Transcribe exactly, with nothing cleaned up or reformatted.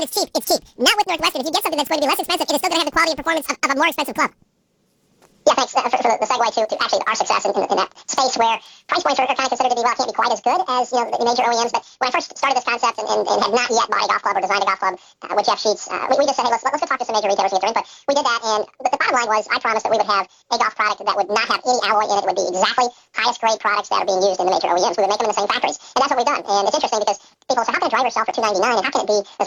that it's cheap, it's cheap. Not with Northwestern. If you get something that's going to be less expensive, it is still going to have the quality and performance of, of a more expensive club. Yeah, thanks uh, for, for the segue to, to actually our success in, in, in that space where price points are, are kind of considered to be, well, can't be quite as good as, you know, the, the major O E Ms. But when I first started this concept and, and, and had not yet bought a golf club or designed a golf club uh, with Jeff Sheets, uh, we, we just said, hey, let's, let's go talk to some major retailers and get their input. We did that, and the, the bottom line was I promised that we would have a golf product that would not have any alloy in it. It would be exactly highest grade products that are being used in the major O E Ms. We would make them in the same factories. And that's what we've done. And it's interesting because people say, how can a driver sell for two ninety-nine and how can it be